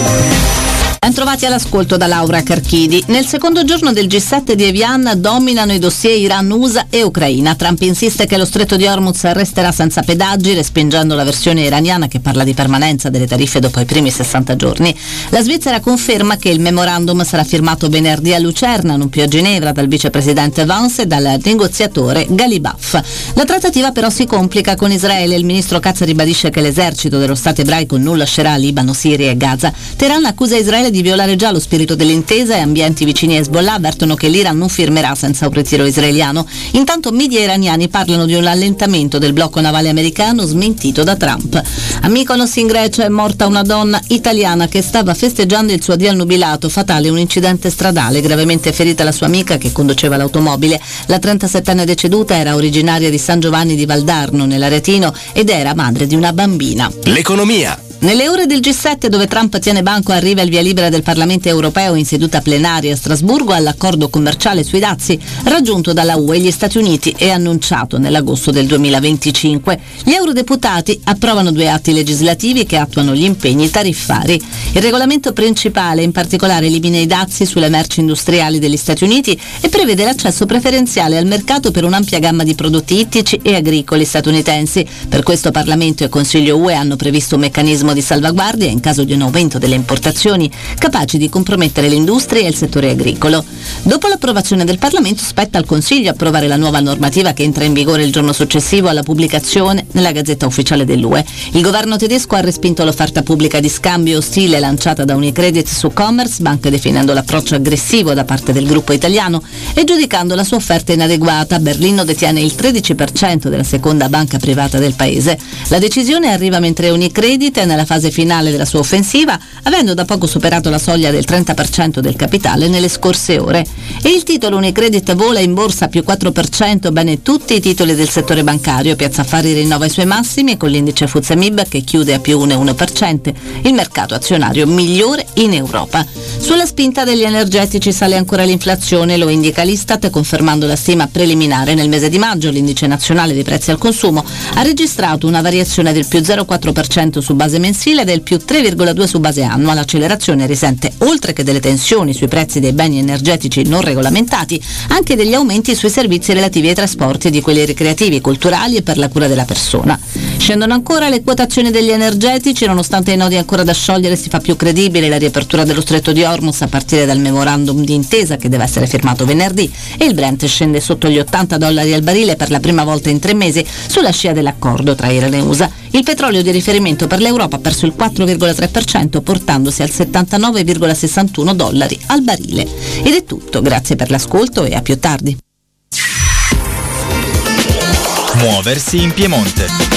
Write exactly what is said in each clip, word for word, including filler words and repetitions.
Ben trovati all'ascolto da Laura Carchidi. Nel secondo giorno del G sette di Evian dominano i dossier Iran-U S A e Ucraina. Trump insiste che lo stretto di Hormuz resterà senza pedaggi, respingendo la versione iraniana che parla di permanenza delle tariffe dopo i primi sessanta giorni. La Svizzera conferma che il memorandum sarà firmato venerdì a Lucerna, non più a Ginevra, dal vicepresidente Vance e dal negoziatore Galibaf. La trattativa però si complica con Israele. Il ministro Katz ribadisce che l'esercito dello Stato ebraico non lascerà Libano, Siria e Gaza. Teheran accusa Israele di violare già lo spirito dell'intesa e ambienti vicini a Hezbollah avvertono che l'Iran non firmerà senza un ritiro israeliano. Intanto media iraniani parlano di un allentamento del blocco navale americano smentito da Trump. A Mykonos in Grecia è morta una donna italiana che stava festeggiando il suo addio al nubilato. Fatale un incidente stradale, gravemente ferita la sua amica che conduceva l'automobile. La trentasettenne deceduta era originaria di San Giovanni di Valdarno nell'Aretino ed era madre di una bambina. L'economia. Nelle ore del G sette, dove Trump tiene banco, arriva il via libera del Parlamento europeo in seduta plenaria a Strasburgo all'accordo commerciale sui dazi raggiunto dalla U E e gli Stati Uniti e annunciato nell'agosto del duemilaventicinque. Gli eurodeputati approvano due atti legislativi che attuano gli impegni tariffari. Il regolamento principale, in particolare, elimina i dazi sulle merci industriali degli Stati Uniti e prevede l'accesso preferenziale al mercato per un'ampia gamma di prodotti ittici e agricoli statunitensi. Per questo Parlamento e Consiglio U E hanno previsto un meccanismo di salvaguardia in caso di un aumento delle importazioni capaci di compromettere l'industria e il settore agricolo. Dopo l'approvazione del Parlamento spetta al Consiglio approvare la nuova normativa che entra in vigore il giorno successivo alla pubblicazione nella Gazzetta Ufficiale dell'U E. Il governo tedesco ha respinto l'offerta pubblica di scambio ostile lanciata da Unicredit su Commerzbank, definendo l'approccio aggressivo da parte del gruppo italiano e giudicando la sua offerta inadeguata. Berlino detiene il tredici per cento della seconda banca privata del paese. La decisione arriva mentre Unicredit è nella fase finale della sua offensiva, avendo da poco superato la soglia del trenta per cento del capitale nelle scorse ore. E il titolo Unicredit vola in borsa più quattro per cento, bene tutti i titoli del settore bancario. Piazza Affari rinnova i suoi massimi con l'indice F T S E M I B che chiude a più uno virgola uno per cento, il mercato azionario migliore in Europa. Sulla spinta degli energetici sale ancora l'inflazione, lo indica l'Istat confermando la stima preliminare. Nel mese di maggio l'indice nazionale dei prezzi al consumo ha registrato una variazione del più zero virgola quattro per cento su base mensile e del più tre virgola due su base annua. L'accelerazione risente, oltre che delle tensioni sui prezzi dei beni energetici non regolamentati, anche degli aumenti sui servizi relativi ai trasporti e di quelli ricreativi, culturali e per la cura della persona. Scendono ancora le quotazioni degli energetici, nonostante i nodi ancora da sciogliere si fa più credibile la riapertura dello stretto di Hormuz a partire dal memorandum di intesa che deve essere firmato venerdì e il Brent scende sotto gli ottanta dollari al barile per la prima volta in tre mesi sulla scia dell'accordo tra Iran e U S A. Il petrolio di riferimento per l'Europa ha perso il quattro virgola tre per cento portandosi al settantanove virgola sessantuno dollari al barile. Ed è tutto, grazie per l'ascolto e a più tardi. Muoversi in Piemonte.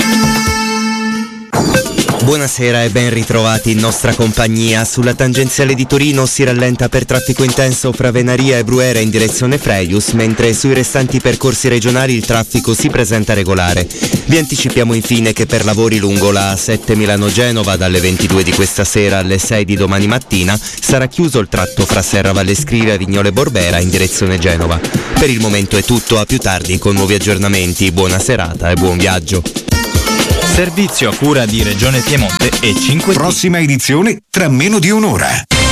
Buonasera e ben ritrovati in nostra compagnia. Sulla tangenziale di Torino si rallenta per traffico intenso fra Venaria e Bruera in direzione Freius, mentre sui restanti percorsi regionali il traffico si presenta regolare. Vi anticipiamo infine che per lavori lungo la A sette Milano-Genova dalle ventidue di questa sera alle sei di domani mattina sarà chiuso il tratto fra Serravalle Scrivia e Vignole Borbera in direzione Genova. Per il momento è tutto, a più tardi con nuovi aggiornamenti. Buona serata e buon viaggio. Servizio a cura di Regione Piemonte e cinque T. Prossima edizione tra meno di un'ora.